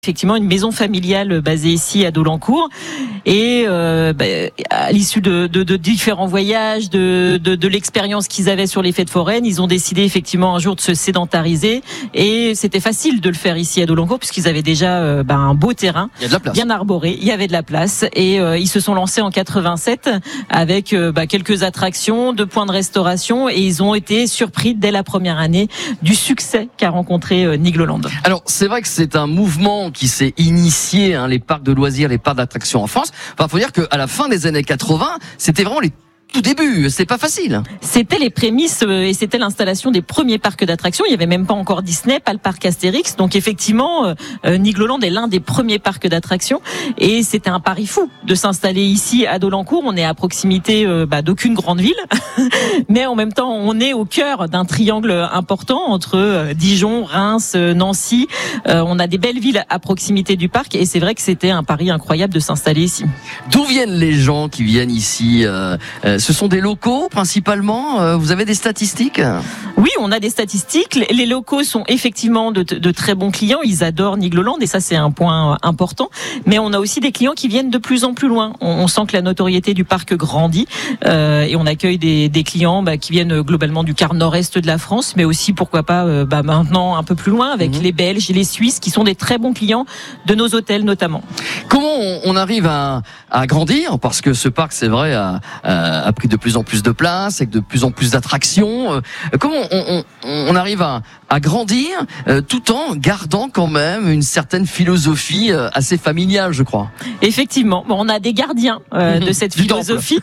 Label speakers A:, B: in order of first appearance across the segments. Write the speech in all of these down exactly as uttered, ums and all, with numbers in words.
A: Effectivement, une maison familiale basée ici à Dolencourt, et euh, bah, à l'issue de, de, de différents voyages, de, de, de l'expérience qu'ils avaient sur les fêtes foraines, ils ont décidé effectivement un jour de se sédentariser, et c'était facile de le faire ici à Dolencourt puisqu'ils avaient déjà euh, bah, un beau terrain,
B: il y a de la place.
A: Bien arboré, il y avait de la place, et euh, ils se sont lancés en quatre-vingt-sept avec euh, bah, quelques attractions, deux points de restauration, et ils ont été surpris dès la première année du succès qu'a rencontré euh, Nigloland.
B: Alors c'est vrai que c'est un mouvement qui s'est initié, hein, les parcs de loisirs, les parcs d'attractions en France. Enfin, faut dire qu'à la fin des années quatre-vingts, c'était vraiment les tout début, c'est pas facile.
A: C'était les prémices euh, et c'était l'installation des premiers parcs d'attractions. Il y avait même pas encore Disney, pas le parc Astérix. Donc effectivement, euh, Nigloland est l'un des premiers parcs d'attractions, et c'était un pari fou de s'installer ici à Dolencourt. On est à proximité euh, bah, d'aucune grande ville, mais en même temps, on est au cœur d'un triangle important entre euh, Dijon, Reims, euh, Nancy. Euh, on a des belles villes à proximité du parc, et c'est vrai que c'était un pari incroyable de s'installer ici.
B: D'où viennent les gens qui viennent ici euh, euh, Ce sont des locaux principalement. Vous avez des statistiques ?
A: Oui, on a des statistiques. Les locaux sont effectivement de, de très bons clients. Ils adorent Nigloland, et ça c'est un point important. Mais on a aussi des clients qui viennent de plus en plus loin. On, on sent que la notoriété du parc grandit, euh, et on accueille des, des clients bah, qui viennent globalement du quart nord-est de la France, mais aussi pourquoi pas euh, bah, maintenant un peu plus loin avec mmh. les Belges et les Suisses qui sont des très bons clients de nos hôtels notamment.
B: Comment on, on arrive à, à grandir ? Parce que ce parc, c'est vrai, a, a, a pris de plus en plus de place, avec de plus en plus d'attractions. Euh, comment on, on, on arrive à, à grandir euh, tout en gardant quand même une certaine philosophie euh, assez familiale, je crois.
A: Effectivement, bon, on a des gardiens euh, de cette philosophie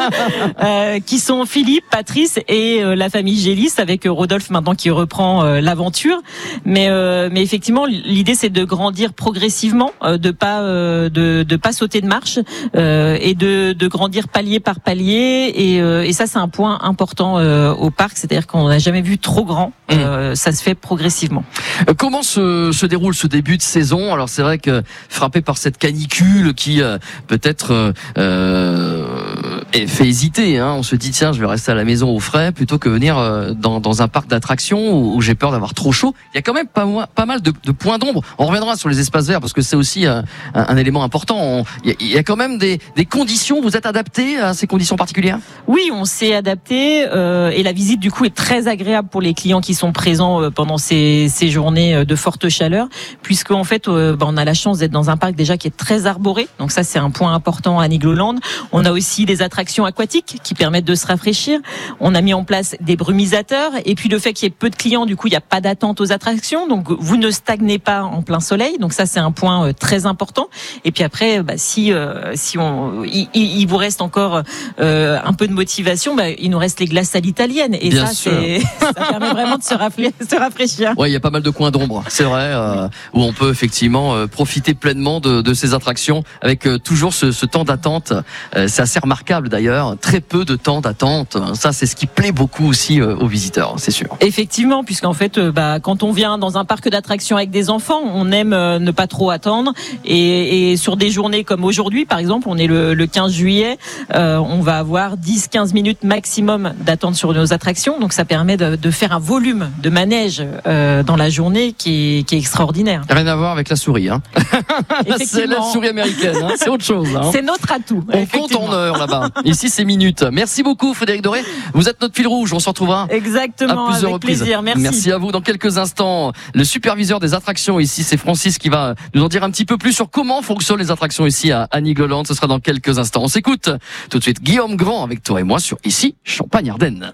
A: euh, qui sont Philippe, Patrice et euh, la famille Gélis, avec euh, Rodolphe maintenant qui reprend euh, l'aventure. Mais, euh, mais effectivement, l'idée c'est de grandir progressivement, euh, de pas euh, de, de pas sauter de marche, euh, et de, de grandir palier par palier. Et, euh, et ça, c'est un point important euh, au parc, c'est-à-dire qu'on n'a jamais vu trop grand. Euh, mmh. Ça se fait progressivement.
B: Comment se, se déroule ce début de saison ? Alors c'est vrai que frappé par cette canicule qui euh, peut-être euh, fait hésiter. Hein. On se dit tiens, je vais rester à la maison au frais plutôt que venir euh, dans, dans un parc d'attractions où, où j'ai peur d'avoir trop chaud. Il y a quand même pas, pas mal de, de points d'ombre. On reviendra sur les espaces verts parce que c'est aussi euh, un, un élément important. On, il, y a, il y a quand même des, des conditions. Vous êtes adapté à ces conditions particulières ?
A: Oui, on s'est adapté euh, et la visite du coup est très agréable pour les clients qui sont présents euh, pendant ces, ces journées de forte chaleur, puisque en fait euh, bah, on a la chance d'être dans un parc déjà qui est très arboré. Donc ça c'est un point important à Nigloland. On a aussi des attractions aquatiques qui permettent de se rafraîchir. On a mis en place des brumisateurs, et puis le fait qu'il y ait peu de clients, du coup il n'y a pas d'attente aux attractions, donc vous ne stagnez pas en plein soleil. Donc ça c'est un point euh, très important. Et puis après, bah, si euh, si on il, il vous reste encore euh, un peu de motivation, bah, il nous reste les glaces à l'italienne, et
B: Bien
A: ça
B: sûr.
A: c'est ça permet vraiment de se, rafraîchir, se rafraîchir.
B: Ouais, il y a pas mal de coins d'ombre, c'est vrai, euh, où on peut effectivement euh, profiter pleinement de, de ces attractions avec euh, toujours ce, ce temps d'attente. Euh, c'est assez remarquable d'ailleurs, très peu de temps d'attente. Ça, c'est ce qui plaît beaucoup aussi euh, aux visiteurs, c'est sûr.
A: Effectivement, puisqu'en fait, euh, bah, quand on vient dans un parc d'attractions avec des enfants, on aime euh, ne pas trop attendre. Et, et sur des journées comme aujourd'hui, par exemple, on est le, le quinze juillet, euh, on va avoir dix à quinze minutes maximum d'attente sur nos attractions. Donc ça permet de, de faire un volume de manège euh, dans la journée qui est, qui est extraordinaire.
B: Rien à voir avec la souris, hein. C'est la souris américaine, hein. C'est autre chose. Hein.
A: C'est notre atout.
B: On compte en heures là-bas. Ici, c'est minutes. Merci beaucoup, Frédéric Doré. Vous êtes notre fil rouge. On se retrouvera.
A: Exactement,
B: à plusieurs
A: avec
B: reprises.
A: plaisir. Merci.
B: Merci à vous. Dans quelques instants, le superviseur des attractions ici, c'est Francis qui va nous en dire un petit peu plus sur comment fonctionnent les attractions ici à, à Nigloland. Ce sera dans quelques instants. On s'écoute tout de suite Guillaume Grand avec toi et moi sur Ici Champagne-Ardenne.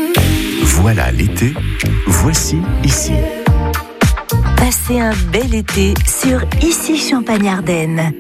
C: Voilà l'été, voici Ici.
D: Passez un bel été sur Ici Champagne-Ardenne.